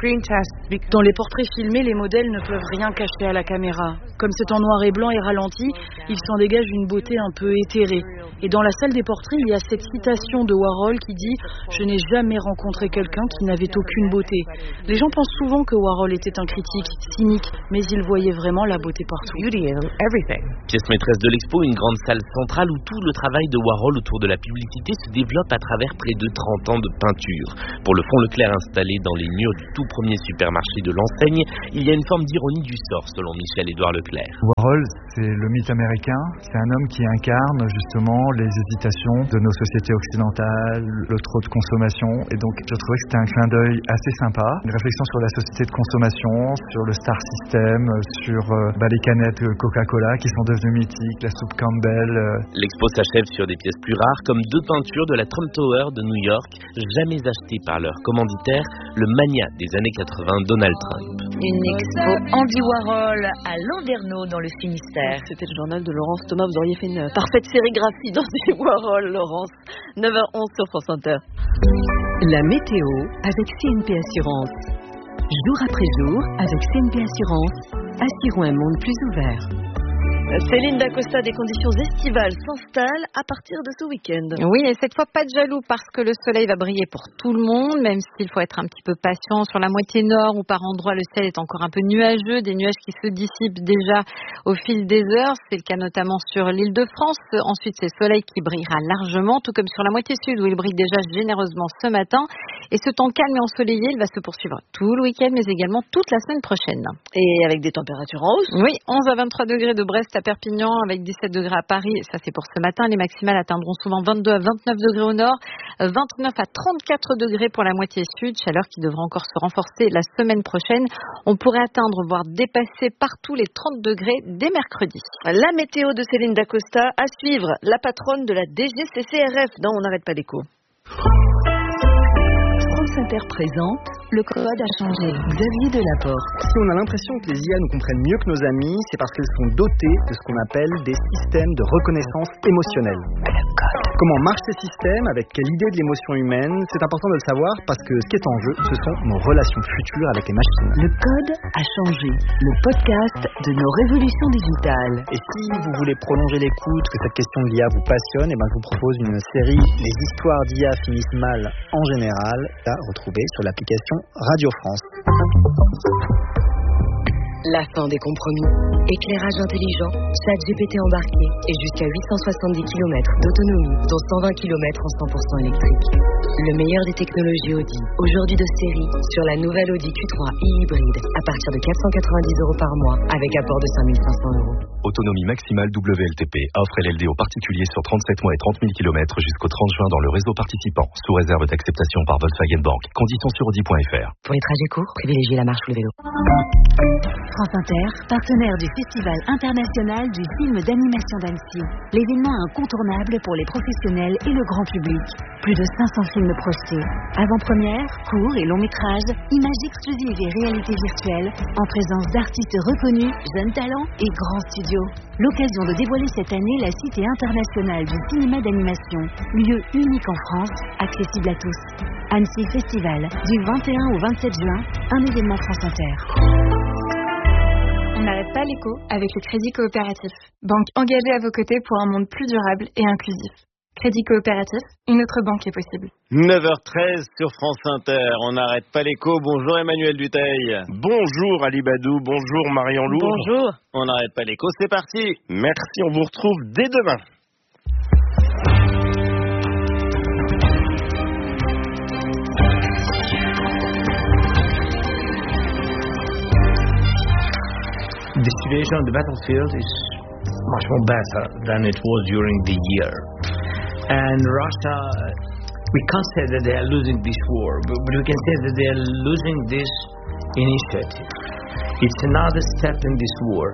Speaker 15: Dans les portraits filmés, les modèles ne peuvent rien cacher à la caméra. Comme c'est en noir et blanc et ralenti, il s'en dégage une beauté un peu éthérée. Et dans la salle des portraits, il y a cette citation de Warhol qui dit « Je n'ai jamais rencontré quelqu'un qui n'avait aucune beauté ». Les gens pensent souvent que Warhol était un critique cynique, mais il voyait vraiment la beauté partout.
Speaker 19: Pièce maîtresse de l'expo, une grande salle centrale où tout le travail de Warhol autour de la publicité se développe à travers près de 30 ans de peinture. Pour le fonds Leclerc installé dans les murs du tout premier supermarché de l'enseigne, il y a une forme d'ironie du sort selon Michel-Édouard Leclerc.
Speaker 20: Warhol, c'est le mythe américain, c'est un homme qui incarne justement les hésitations de nos sociétés occidentales, le trop de consommation. Et donc, je trouvais que c'était un clin d'œil assez sympa. Une réflexion sur la société de consommation, sur le Star System, sur les canettes Coca-Cola qui sont devenues mythiques, la soupe Campbell.
Speaker 19: L'expo s'achève sur des pièces plus rares, comme 2 peintures de la Trump Tower de New York, jamais achetées par leur commanditaire, le mania des années 80, Donald Trump.
Speaker 8: Une expo Andy Warhol à Landerneau dans le Finistère.
Speaker 3: C'était le journal de Laurence Thomas. Vous auriez fait une parfaite sérigraphie d'Andy Warhol, Laurence. 9h11 sur France Inter.
Speaker 11: La météo avec CNP Assurance. Jour après jour, avec CNP Assurance, assurons un monde plus ouvert.
Speaker 3: Céline Dacosta, des conditions estivales s'installent à partir de ce week-end.
Speaker 2: Oui, et cette fois pas de jaloux parce que le soleil va briller pour tout le monde, même s'il faut être un petit peu patient. Sur la moitié nord où par endroits le ciel est encore un peu nuageux, des nuages qui se dissipent déjà au fil des heures. C'est le cas notamment sur l'île de France. Ensuite, c'est le soleil qui brillera largement, tout comme sur la moitié sud où il brille déjà généreusement ce matin. Et ce temps calme et ensoleillé, il va se poursuivre tout le week-end, mais également toute la semaine prochaine.
Speaker 3: Et avec des températures en hausse.
Speaker 2: Oui, 11 à 23 degrés de Brest à Perpignan, avec 17 degrés à Paris. Ça, c'est pour ce matin. Les maximales atteindront souvent 22 à 29 degrés au nord, 29 à 34 degrés pour la moitié sud. Chaleur qui devra encore se renforcer la semaine prochaine. On pourrait atteindre, voire dépasser partout les 30 degrés dès mercredi.
Speaker 3: La météo de Céline Dacosta à suivre. La patronne de la DGCCRF dans On n'arrête pas l'écho.
Speaker 11: France Inter présente, le code a changé. Xavier Delaporte.
Speaker 21: Si on a l'impression que les IA nous comprennent mieux que nos amis, c'est parce qu'elles sont dotées de ce qu'on appelle des systèmes de reconnaissance émotionnelle. Comment marchent ces systèmes, avec quelle idée de l'émotion humaine, c'est important de le savoir parce que ce qui est en jeu, ce sont nos relations futures avec les machines.
Speaker 11: Le code a changé. Le podcast de nos révolutions digitales.
Speaker 21: Et si vous voulez prolonger l'écoute, que cette question de l'IA vous passionne, je vous propose une série Les histoires d'IA finissent mal en général, à retrouver sur l'application Radio France.
Speaker 22: La fin des compromis. Éclairage intelligent, ChatGPT embarqué et jusqu'à 870 km d'autonomie, dont 120 km en 100% électrique. Le meilleur des technologies Audi, aujourd'hui de série, sur la nouvelle Audi Q3 e-hybride, à partir de 490 € par mois, avec apport de 5 500 €.
Speaker 6: Autonomie maximale WLTP. Offre LLD aux particuliers sur 37 mois et 30 000 km jusqu'au 30 juin dans le réseau participant, sous réserve d'acceptation par Volkswagen Bank. Conditions sur Audi.fr.
Speaker 22: Pour les trajets courts, privilégiez la marche ou le vélo.
Speaker 11: France Inter, partenaire du Festival international du film d'animation d'Annecy. L'événement incontournable pour les professionnels et le grand public. Plus de 500 films projetés. Avant-première, courts et longs métrages, images exclusives et réalité virtuelle, en présence d'artistes reconnus, jeunes talents et grands studios. L'occasion de dévoiler cette année la Cité internationale du cinéma d'animation, lieu unique en France, accessible à tous. Annecy Festival, du 21 au 27 juin, un événement France Inter.
Speaker 23: On n'arrête pas l'écho avec le Crédit Coopératif. Banque engagée à vos côtés pour un monde plus durable et inclusif. Crédit Coopératif, une autre banque est possible.
Speaker 1: 9h13 sur France Inter. On n'arrête pas l'écho. Bonjour Emmanuel Dutheil.
Speaker 24: Bonjour Ali Badou. Bonjour Marion Louvre.
Speaker 3: Bonjour.
Speaker 1: On n'arrête pas l'écho. C'est parti.
Speaker 24: Merci. On vous retrouve dès demain.
Speaker 25: The situation on the battlefield is much more better than it was during the year. And Russia, we can't say that they are losing this war, but we can say that they are losing this initiative. It's another step in this war.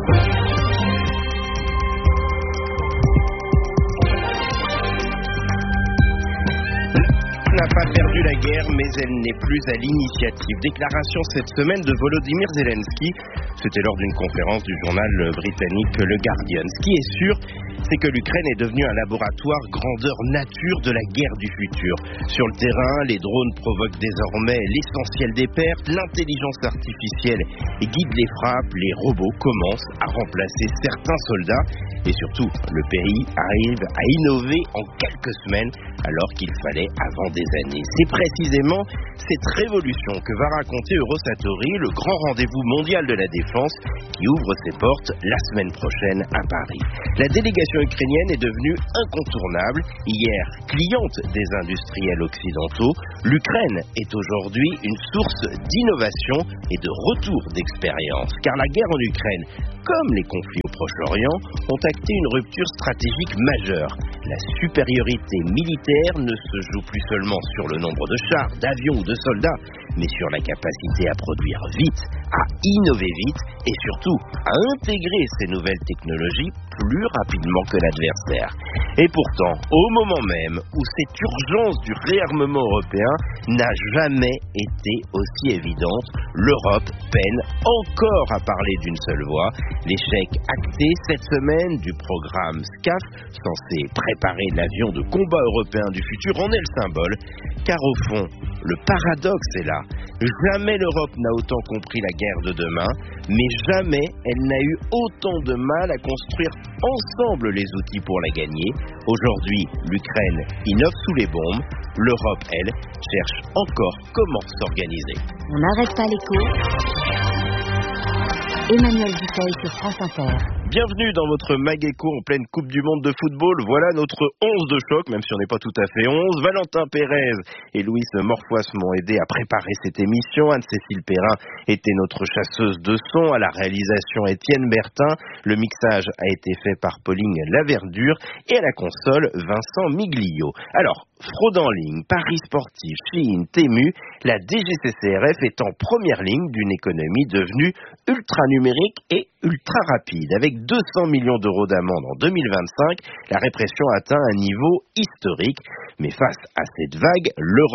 Speaker 24: N'a pas perdu la guerre, mais elle n'est plus à l'initiative. Déclaration cette semaine de Volodymyr Zelensky. C'était lors d'une conférence du journal britannique Le Guardian. Ce qui est sûr, c'est que l'Ukraine est devenue un laboratoire grandeur nature de la guerre du futur. Sur le terrain, les drones provoquent désormais l'essentiel des pertes, l'intelligence artificielle guide les frappes, les robots commencent à remplacer certains soldats et surtout, le pays arrive à innover en quelques semaines alors qu'il fallait avant des années. C'est précisément cette révolution que va raconter Eurosatori, le grand rendez-vous mondial de la défense qui ouvre ses portes la semaine prochaine à Paris. La délégation ukrainienne est devenue incontournable. Hier, cliente des industriels occidentaux, l'Ukraine est aujourd'hui une source d'innovation et de retour d'expérience. Car la guerre en Ukraine, comme les conflits au Proche-Orient ont acté une rupture stratégique majeure. La supériorité militaire ne se joue plus seulement sur le nombre de chars, d'avions ou de soldats, mais sur la capacité à produire vite, à innover vite et surtout à intégrer ces nouvelles technologies plus rapidement que l'adversaire. Et pourtant, au moment même où cette urgence du réarmement européen n'a jamais été aussi évidente, l'Europe peine encore à parler d'une seule voix. L'échec acté cette semaine du programme SCAF, censé préparer l'avion de combat européen du futur, en est le symbole, car au fond, le paradoxe est là. Jamais l'Europe n'a autant compris la guerre de demain, mais jamais elle n'a eu autant de mal à construire ensemble les outils pour la gagner. Aujourd'hui, l'Ukraine innove sous les bombes. L'Europe, elle, cherche encore comment s'organiser.
Speaker 22: On n'arrête pas l'écho. Emmanuel Duteil sur France Inter.
Speaker 24: Bienvenue dans votre Mageco en pleine Coupe du Monde de football. Voilà notre 11 de choc, même si on n'est pas tout à fait 11. Valentin Pérez et Louise Morfois m'ont aidé à préparer cette émission. Anne-Cécile Perrin était notre chasseuse de son. À la réalisation, Étienne Bertin. Le mixage a été fait par Pauline Laverdure. Et à la console, Vincent Miglio. Alors, fraude en ligne, paris sportifs, Shein, Temu, la DGCCRF est en première ligne d'une économie devenue ultra numérique et ultra rapide. Avec 200 millions d'euros d'amende en 2025, la répression atteint un niveau historique. Mais face à cette vague,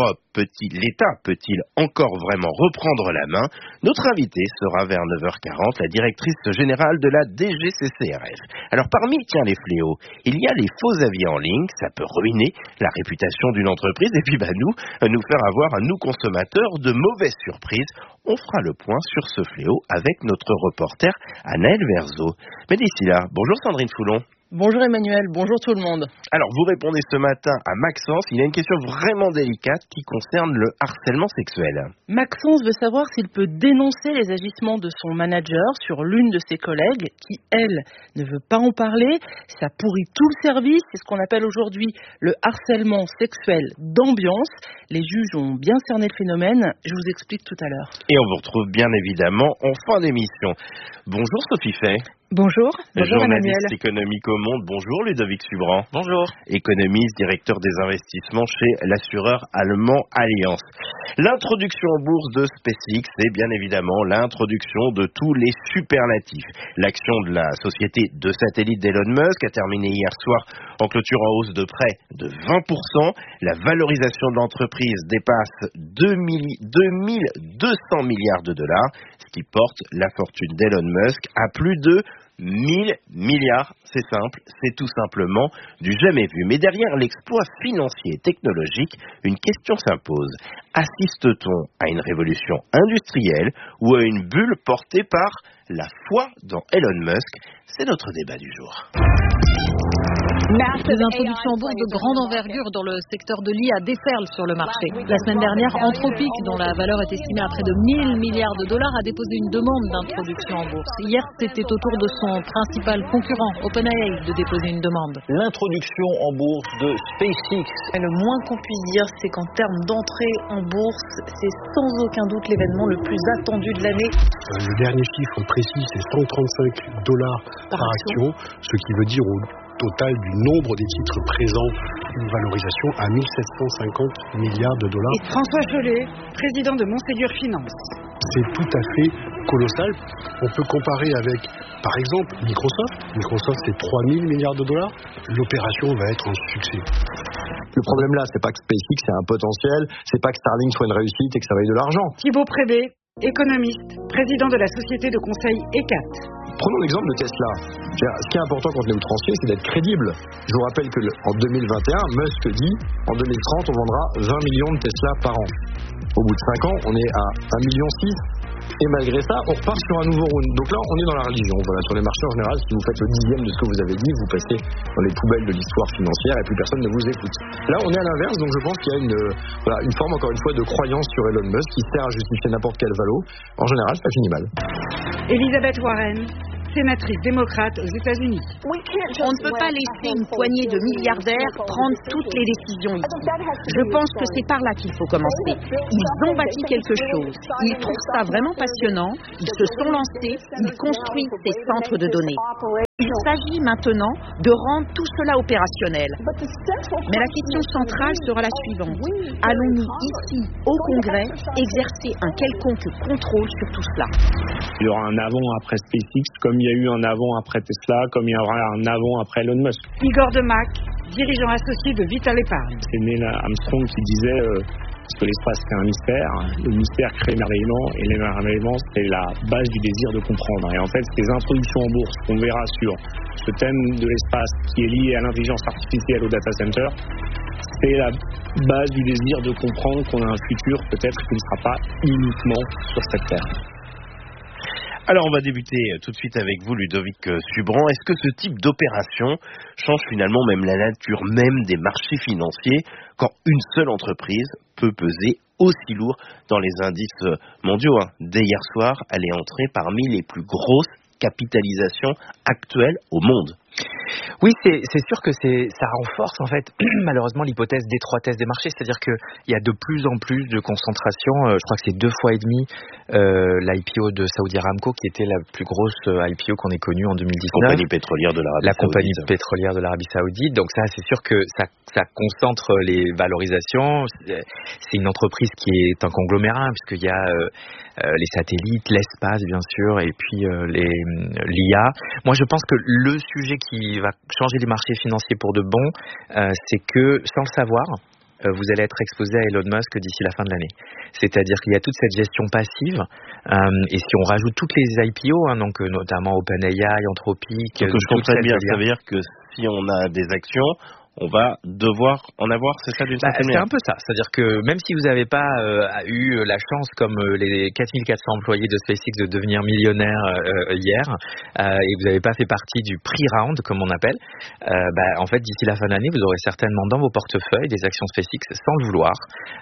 Speaker 24: l'État peut-il encore vraiment reprendre la main? Notre invité sera vers 9h40, la directrice générale de la DGCCRF. Alors parmi les fléaux, il y a les faux avis en ligne, ça peut ruiner la réputation d'une entreprise et puis nous faire avoir à nous consommateurs de mauvaises surprises. On fera le point sur ce fléau avec notre reporter Anaël Verzo. Mais d'ici là, bonjour Sandrine Foulon.
Speaker 2: Bonjour Emmanuel, bonjour tout le monde.
Speaker 24: Alors, vous répondez ce matin à Maxence. Il y a une question vraiment délicate qui concerne le harcèlement sexuel.
Speaker 2: Maxence veut savoir s'il peut dénoncer les agissements de son manager sur l'une de ses collègues qui, elle, ne veut pas en parler. Ça pourrit tout le service. C'est ce qu'on appelle aujourd'hui le harcèlement sexuel d'ambiance. Les juges ont bien cerné le phénomène. Je vous explique tout à l'heure.
Speaker 24: Et on vous retrouve bien évidemment en fin d'émission. Bonjour Sophie Fay.
Speaker 4: Bonjour. Bonjour
Speaker 24: journaliste
Speaker 4: Emmanuel.
Speaker 24: économique au Monde. Bonjour Ludovic Subran.
Speaker 4: Bonjour.
Speaker 24: Économiste, directeur des investissements chez l'assureur allemand Allianz. L'introduction en bourse de SpaceX, c'est bien évidemment l'introduction de tous les superlatifs. L'action de la société de satellites d'Elon Musk a terminé hier soir en clôture en hausse de près de 20%. La valorisation de l'entreprise dépasse 2200 milliards de dollars, ce qui porte la fortune d'Elon Musk à plus de 1000 milliards, c'est simple, c'est tout simplement du jamais vu. Mais derrière l'exploit financier et technologique, une question s'impose. Assiste-t-on à une révolution industrielle ou à une bulle portée par la foi dans Elon Musk? C'est notre débat du jour.
Speaker 4: Des introductions en bourse de grande envergure dans le secteur de l'IA déferlent sur le marché. La semaine dernière, Anthropic, dont la valeur est estimée à près de 1000 milliards de dollars, a déposé une demande d'introduction en bourse. Hier, c'était au tour de son principal concurrent, OpenAI, de déposer une demande.
Speaker 5: L'introduction en bourse de SpaceX.
Speaker 15: Le moins qu'on puisse dire, c'est qu'en termes d'entrée en bourse, c'est sans aucun doute l'événement le plus attendu de l'année.
Speaker 7: Le dernier chiffre précis, c'est $135 par action, ce qui veut dire au total du nombre des titres présents, une valorisation à 1750 milliards de dollars.
Speaker 9: Et François Chollet, président de Montségur Finance.
Speaker 7: C'est tout à fait colossal. On peut comparer avec, par exemple, Microsoft. Microsoft, c'est 3000 milliards de dollars. L'opération va être un succès.
Speaker 10: Le problème là, c'est pas que SpaceX c'est un potentiel, c'est pas que Starlink soit une réussite et que ça vaille de l'argent.
Speaker 9: Thibaut Prébet, économiste, président de la société de conseil ECAT.
Speaker 10: Prenons l'exemple de Tesla. Ce qui est important quand on est outrancier, c'est d'être crédible. Je vous rappelle qu'en 2021, Musk dit en 2030, on vendra 20 millions de Tesla par an. Au bout de 5 ans, on est à 1,6 million. Et malgré ça, on repart sur un nouveau round. Donc là, on est dans la religion. Voilà, sur les marchés en général, si vous faites le 10e de ce que vous avez dit, vous passez dans les poubelles de l'histoire financière et plus personne ne vous écoute. Là, on est à l'inverse, donc je pense qu'il y a une forme, encore une fois, de croyance sur Elon Musk qui sert à justifier n'importe quel valo. En général, ça finit mal.
Speaker 9: Elisabeth Warren, sénatrice démocrate aux États-Unis.
Speaker 26: On ne peut pas laisser une poignée de milliardaires prendre toutes les décisions ici. Je pense que c'est par là qu'il faut commencer. Ils ont bâti quelque chose. Ils trouvent ça vraiment passionnant. Ils se sont lancés. Ils construisent ces centres de données. Il s'agit maintenant de rendre tout cela opérationnel. Mais la question centrale sera la suivante. Allons-nous ici, au Congrès, exercer un quelconque contrôle sur tout cela?
Speaker 12: Il y aura un avant-après SpaceX, comme il y a eu un avant-après Tesla, comme il y aura un avant-après Elon Musk.
Speaker 9: Igor Demac, dirigeant associé de Vital Épargne.
Speaker 12: C'est Neil Armstrong qui disait que l'espace c'est un mystère, le mystère crée l'émerveillement et l'émerveillement c'est la base du désir de comprendre. Et en fait, ces introductions en bourse qu'on verra sur ce thème de l'espace qui est lié à l'intelligence artificielle au data center, c'est la base du désir de comprendre qu'on a un futur peut-être qui ne sera pas uniquement sur cette terre.
Speaker 24: Alors on va débuter tout de suite avec vous, Ludovic Subran. Est-ce que ce type d'opération change finalement même la nature même des marchés financiers quand une seule entreprise peut peser aussi lourd dans les indices mondiaux? Dès hier soir, elle est entrée parmi les plus grosses capitalisations actuelles au monde.
Speaker 13: Oui, c'est sûr que ça renforce en fait malheureusement l'hypothèse d'étroitesse des marchés, c'est-à-dire qu'il y a de plus en plus de concentration. Je crois que c'est 2 fois et demi l'IPO de Saudi Aramco qui était la plus grosse IPO qu'on ait connue en 2019.
Speaker 24: Compagnie pétrolière de l'Arabie Saoudite.
Speaker 13: La compagnie pétrolière de l'Arabie Saoudite. Donc ça, c'est sûr que ça concentre les valorisations. C'est une entreprise qui est un conglomérat puisqu'il y a les satellites, l'espace bien sûr, et puis l'IA. Moi, je pense que le sujet qui va changer les marchés financiers pour de bon, c'est que, sans le savoir, vous allez être exposé à Elon Musk d'ici la fin de l'année. C'est-à-dire qu'il y a toute cette gestion passive, et si on rajoute toutes les IPO, donc notamment OpenAI, Anthropic...
Speaker 24: Que je comprenne bien, ça veut dire que si on a des actions, on va devoir en avoir, c'est ça d'une certaine manière?
Speaker 13: C'est un peu ça, c'est-à-dire que même si vous n'avez pas eu la chance, comme les 4400 employés de SpaceX, de devenir millionnaires hier, et vous n'avez pas fait partie du pre-round, comme on appelle, en fait, d'ici la fin de l'année, vous aurez certainement dans vos portefeuilles des actions SpaceX sans le vouloir,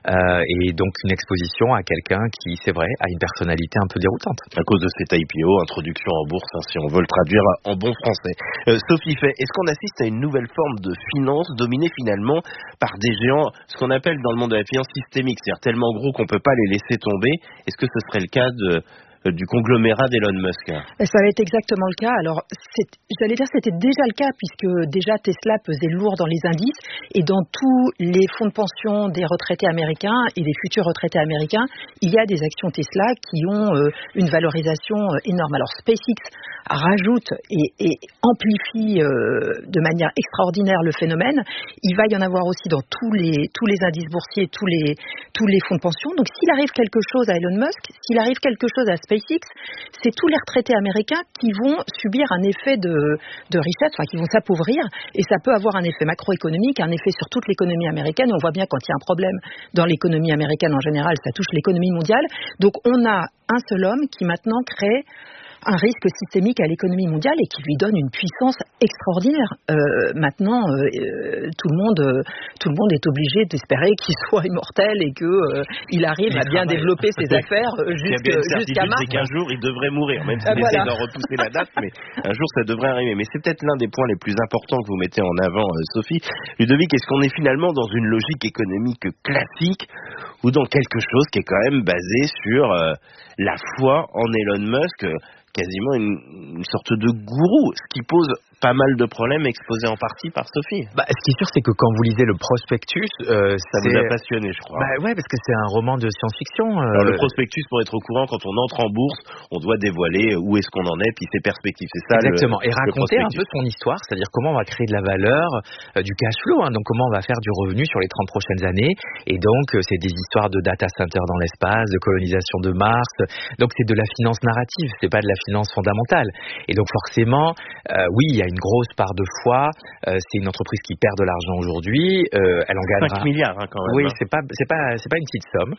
Speaker 13: et donc une exposition à quelqu'un qui, c'est vrai, a une personnalité un peu déroutante.
Speaker 24: À cause de cette IPO, introduction en bourse, si on veut le traduire en bon français. Sophie Fay, est-ce qu'on assiste à une nouvelle forme de finance dominés finalement par des géants, ce qu'on appelle dans le monde de la finance systémique, c'est-à-dire tellement gros qu'on ne peut pas les laisser tomber? Est-ce que ce serait le cas du conglomérat d'Elon Musk?
Speaker 14: Ça va être exactement le cas. Alors, j'allais dire c'était déjà le cas puisque déjà Tesla pesait lourd dans les indices et dans tous les fonds de pension des retraités américains et des futurs retraités américains, il y a des actions Tesla qui ont une valorisation énorme. Alors, SpaceX rajoute et amplifie de manière extraordinaire le phénomène. Il va y en avoir aussi dans tous les indices boursiers, tous les fonds de pension. Donc, s'il arrive quelque chose à Elon Musk, s'il arrive quelque chose à SpaceX, c'est tous les retraités américains qui vont subir un effet de reset, qui vont s'appauvrir, et ça peut avoir un effet macroéconomique, un effet sur toute l'économie américaine. On voit bien quand il y a un problème dans l'économie américaine en général, ça touche l'économie mondiale. Donc on a un seul homme qui maintenant crée un risque systémique à l'économie mondiale et qui lui donne une puissance extraordinaire. Maintenant, tout le monde est obligé d'espérer qu'il soit immortel et qu'il arrive à bien développer ses affaires jusqu'à mars.
Speaker 24: C'est qu'un jour, il devrait mourir, même s'il essaie d'en repousser la date, mais un jour, ça devrait arriver. Mais c'est peut-être l'un des points les plus importants que vous mettez en avant, Sophie. Ludovic, est-ce qu'on est finalement dans une logique économique classique ou dans quelque chose qui est quand même basé sur la foi en Elon Musk, quasiment une sorte de gourou, ce qui pose pas mal de problèmes exposés en partie par Sophie.
Speaker 13: Ce qui est sûr, c'est que quand vous lisez le prospectus...
Speaker 24: ça vous a passionné, je crois.
Speaker 13: Ouais, parce que c'est un roman de science-fiction.
Speaker 24: Alors, le prospectus, pour être au courant, quand on entre en bourse, on doit dévoiler où est-ce qu'on en est, puis ses perspectives. C'est ça.
Speaker 13: Exactement. Et raconter un peu son histoire, c'est-à-dire comment on va créer de la valeur, du cash flow, donc comment on va faire du revenu sur les 30 prochaines années. Et donc, c'est des histoires de data center dans l'espace, de colonisation de Mars. Donc, c'est de la finance narrative, c'est pas de la finance fondamentale. Et donc, forcément, oui, il y a une grosse part de foi. C'est une entreprise qui perd de l'argent aujourd'hui. Elle en gagnera
Speaker 24: 5 milliards quand même.
Speaker 13: Oui, c'est pas une petite somme.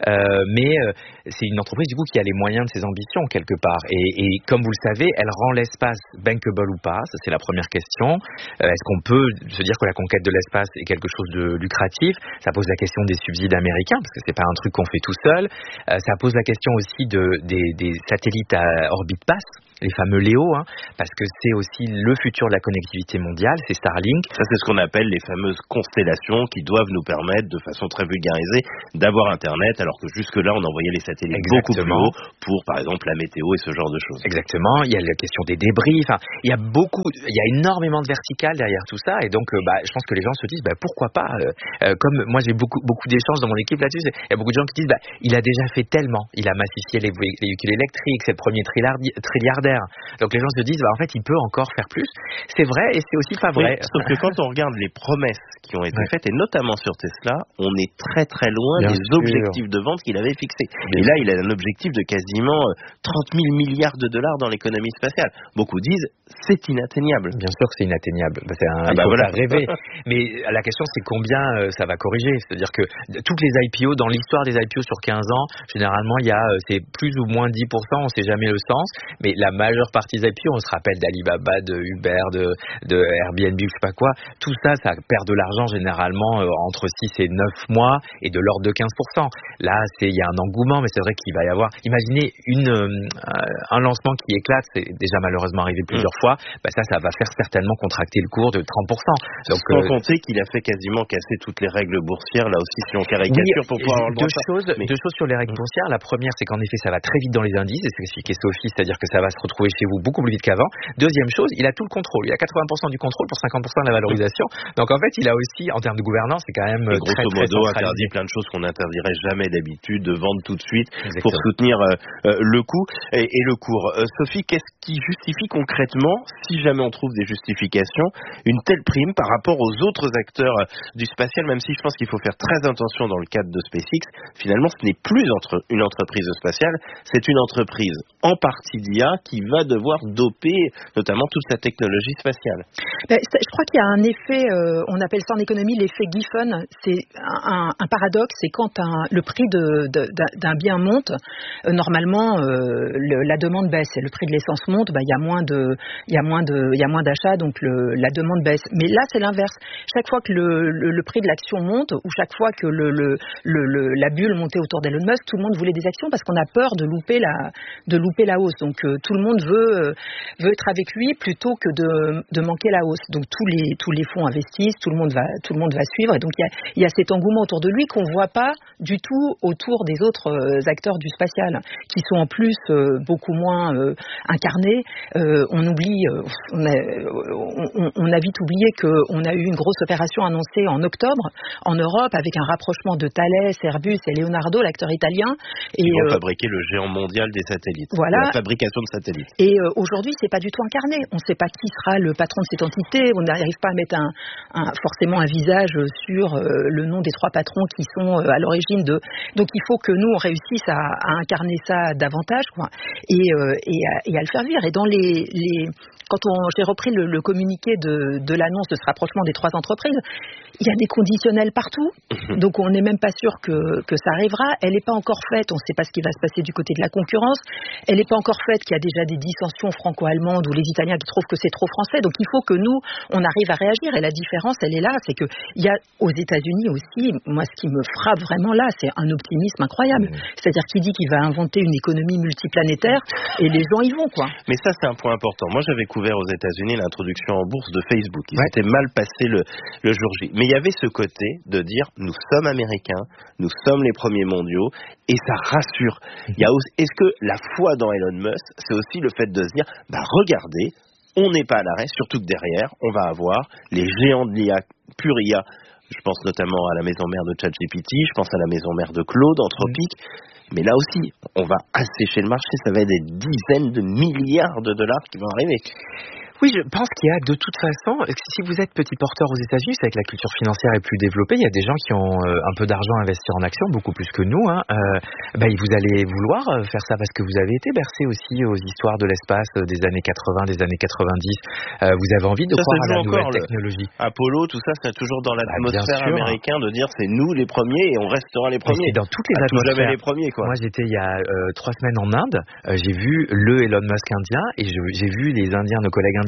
Speaker 13: Mais c'est une entreprise du coup qui a les moyens de ses ambitions quelque part. Et comme vous le savez, elle rend l'espace bankable ou pas. Ça, c'est la première question. Est-ce qu'on peut se dire que la conquête de l'espace est quelque chose de lucratif? Ça pose la question des subsides américains parce que c'est pas un truc qu'on fait tout seul. Ça pose la question aussi des satellites à orbite basse. les fameux Léo, parce que c'est aussi le futur de la connectivité mondiale, c'est Starlink.
Speaker 24: Ça, c'est ce qu'on appelle les fameuses constellations qui doivent nous permettre, de façon très vulgarisée, d'avoir Internet, alors que jusque-là, on envoyait les satellites beaucoup plus haut pour, par exemple, la météo et ce genre de choses.
Speaker 13: Exactement. Il y a la question des débris. Enfin, il y a énormément de verticales derrière tout ça, et donc, je pense que les gens se disent, pourquoi pas. Comme moi, j'ai beaucoup d'échanges dans mon équipe là-dessus. Il y a beaucoup de gens qui disent, il a déjà fait tellement. Il a massifié les véhicules électriques, c'est le premier trilliardaire. Donc les gens se disent, en fait, il peut encore faire plus. C'est vrai, et c'est aussi pas vrai.
Speaker 24: Oui, sauf que quand on regarde les promesses qui ont été faites, et notamment sur Tesla, on est très très loin des objectifs de vente qu'il avait fixés. Et là, il a un objectif de quasiment 30 000 milliards de dollars dans l'économie spatiale. Beaucoup disent, c'est inatteignable.
Speaker 13: Bien sûr que c'est inatteignable. Il faut faire rêver. Mais la question, c'est combien ça va corriger. C'est-à-dire que toutes les IPO, dans l'histoire des IPO sur 15 ans, généralement, c'est plus ou moins 10%, on ne sait jamais le sens. Mais la majeure partie des IPO, on se rappelle d'Alibaba, de Uber, de Airbnb, je sais pas quoi. Tout ça, ça perd de l'argent généralement entre 6 et 9 mois et de l'ordre de 15%. Là, il y a un engouement, mais c'est vrai qu'il va y avoir... Imaginez un lancement qui éclate, c'est déjà malheureusement arrivé plusieurs fois, ça va faire certainement contracter le cours de 30%. Donc,
Speaker 24: sans compter qu'il a fait quasiment casser toutes les règles boursières, là aussi, si on caricature, pour pouvoir avoir le droit.
Speaker 13: Deux choses sur les règles boursières. La première, c'est qu'en effet, ça va très vite dans les indices, et c'est ce qu'expliquait Sophie, c'est-à-dire que ça va se retrouver chez vous beaucoup plus vite qu'avant. Deuxième chose, il a tout le contrôle. Il a 80% du contrôle pour 50% de la valorisation. Donc en fait, il a aussi, en termes de gouvernance, c'est quand même très
Speaker 24: modo, interdit plein de choses qu'on n'interdirait jamais d'habitude, de vendre tout de suite. Exactement. Pour soutenir le coût et le cours. Sophie, qu'est-ce qui justifie concrètement, si jamais on trouve des justifications, une telle prime par rapport aux autres acteurs du spatial, même si je pense qu'il faut faire très attention dans le cadre de SpaceX. Finalement, ce n'est plus une entreprise spatiale, c'est une entreprise en partie d'IA qui va devoir doper notamment toute sa technologie spatiale.
Speaker 14: Je crois qu'il y a un effet, on appelle ça en économie l'effet Giffen. C'est un paradoxe, c'est quand le prix d'un bien monte, normalement la demande baisse, et le prix de l'essence monte, il y a moins d'achats, donc la demande baisse. Mais là, c'est l'inverse. Chaque fois que le prix de l'action monte, ou chaque fois que la bulle montait autour d'Elon Musk, tout le monde voulait des actions parce qu'on a peur de louper la hausse. Donc tout le monde veut être avec lui plutôt que de manquer la hausse. Donc tous les fonds investissent, tout le monde va suivre, et donc il y a cet engouement autour de lui qu'on voit pas du tout autour des autres acteurs du spatial, qui sont en plus beaucoup moins incarnés. On a vite oublié qu'on a eu une grosse opération annoncée en octobre en Europe avec un rapprochement de Thales, Airbus et Leonardo, l'acteur italien.
Speaker 24: Ils vont fabriquer le géant mondial des satellites.
Speaker 14: Voilà.
Speaker 24: La fabrication de satellites.
Speaker 14: Et aujourd'hui, c'est pas du tout incarné. On ne sait pas qui sera le patron de cette entité. On n'arrive pas à mettre forcément un visage sur le nom des 3 patrons qui sont à l'origine de. Donc il faut que nous on réussisse à incarner ça davantage, et à le faire vivre. Et dans quand j'ai repris le communiqué de l'annonce de ce rapprochement des 3 entreprises, il y a des conditionnels partout, donc on n'est même pas sûr que ça arrivera. Elle n'est pas encore faite, on ne sait pas ce qui va se passer du côté de la concurrence. Elle n'est pas encore faite, qu'il y a déjà des dissensions franco-allemandes ou les Italiens qui trouvent que c'est trop français. Donc il faut que nous, on arrive à réagir. Et la différence, elle est là, c'est qu'il y a aux États-Unis aussi, moi ce qui me frappe vraiment là, c'est un optimisme incroyable. C'est-à-dire qu'il dit qu'il va inventer une économie multiplanétaire et les gens y vont, quoi.
Speaker 24: Mais ça, c'est un point important. Moi, j'avais couvert aux États-Unis l'introduction en bourse de Facebook. Ils étaient mal passés le jour J. Mais il y avait ce côté de dire, nous sommes américains, nous sommes les premiers mondiaux, et ça rassure. Est-ce que la foi dans Elon Musk, c'est aussi le fait de se dire, regardez, on n'est pas à l'arrêt, surtout que derrière, on va avoir les géants de l'IA, pure IA. Je pense notamment à la maison mère de ChatGPT, je pense à la maison mère de Claude, Anthropic. Mais là aussi, on va assécher le marché, ça va être des dizaines de milliards de dollars qui vont arriver.
Speaker 13: Oui, je pense qu'il y a de toute façon, si vous êtes petit porteur aux États-Unis, c'est que la culture financière est plus développée, il y a des gens qui ont un peu d'argent à investir en actions, beaucoup plus que nous. Vous allez vouloir faire ça parce que vous avez été bercé aussi aux histoires de l'espace des années 80, des années 90. Vous avez envie de croire à la nouvelle technologie.
Speaker 24: Apollo, tout ça, c'est toujours dans l'atmosphère américaine de dire c'est nous les premiers et on restera les premiers.
Speaker 13: C'est dans toutes les atmosphères.
Speaker 24: Jamais les premiers, quoi.
Speaker 13: Moi, j'étais il y a 3 semaines en Inde, j'ai vu le Elon Musk indien et j'ai vu les Indiens, nos collègues indiens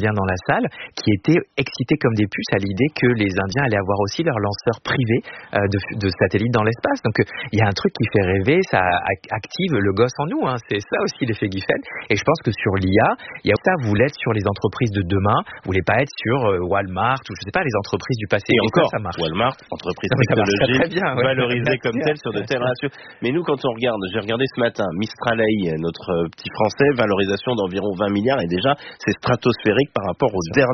Speaker 13: Indiens dans la salle qui étaient excités comme des puces à l'idée que les Indiens allaient avoir aussi leur lanceur privé de satellites dans l'espace. Donc il y a un truc qui fait rêver, ça active le gosse en nous, hein. C'est ça aussi l'effet Giffen. Et je pense que sur l'IA, il y a ça, vous voulez être sur les entreprises de demain, vous voulez pas être sur Walmart ou je sais pas les entreprises du passé.
Speaker 24: Et encore,
Speaker 13: ça marche.
Speaker 24: Walmart, entreprise
Speaker 13: technologique,
Speaker 24: très bien, valorisée comme telle sur de tels ratios. Mais nous, quand on regarde, j'ai regardé ce matin, Mistral AI, notre petit français, valorisation d'environ 20 milliards et déjà c'est stratosphérique par rapport aux derniers